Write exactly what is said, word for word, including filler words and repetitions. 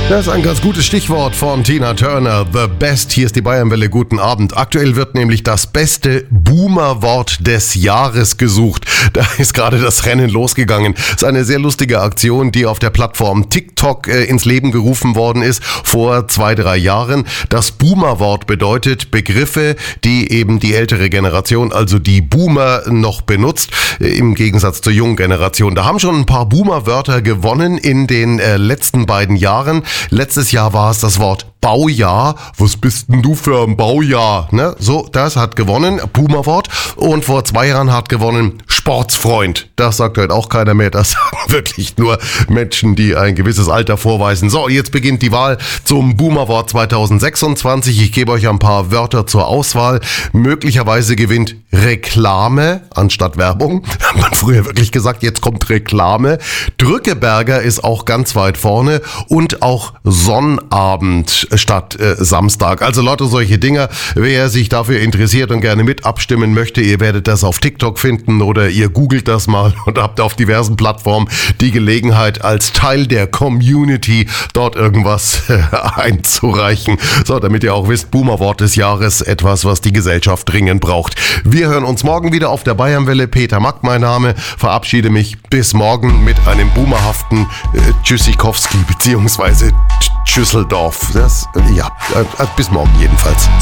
Das ist ein ganz gutes Stichwort von Tina Turner. The Best. Hier ist die Bayernwelle. Guten Abend. Aktuell wird nämlich das beste Boomer-Wort des Jahres gesucht. Da ist gerade das Rennen losgegangen. Das ist eine sehr lustige Aktion, die auf der Plattform TikTok äh, ins Leben gerufen worden ist vor zwei, drei Jahren. Das Boomer-Wort bedeutet Begriffe, die eben die ältere Generation, also die Boomer, noch benutzt, äh, im Gegensatz zur jungen Generation. Da haben schon ein paar Boomer-Wörter gewonnen in den äh, letzten beiden Jahren. Letztes Jahr war es das Wort Baujahr. Was bist denn du für ein Baujahr? Ne? So, das hat gewonnen, Boomer-Wort. Und vor zwei Jahren hat gewonnen Sportsfreund. Das sagt heute auch keiner mehr. Das sagen wirklich nur Menschen, die ein gewisses Alter vorweisen. So, jetzt beginnt die Wahl zum Boomer-Wort zwanzig sechsundzwanzig. Ich gebe euch ein paar Wörter zur Auswahl. Möglicherweise gewinnt Reklame anstatt Werbung. Hat man früher wirklich gesagt, jetzt kommt Reklame. Drückeberger ist auch ganz weit vorne und auch Sonnabend statt äh, Samstag. Also Leute, solche Dinger. Wer sich dafür interessiert und gerne mit abstimmen möchte, ihr werdet das auf TikTok finden oder ihr googelt das mal und habt auf diversen Plattformen die Gelegenheit, als Teil der Community dort irgendwas äh, einzureichen. So, damit ihr auch wisst, Boomer-Wort des Jahres, etwas, was die Gesellschaft dringend braucht. Wir hören uns morgen wieder auf der Bayernwelle. Peter Mack, mein Name. Verabschiede mich bis morgen mit einem boomerhaften äh, Tschüssikowski beziehungsweise Schüsseldorf. Das, ja, äh, bis morgen jedenfalls.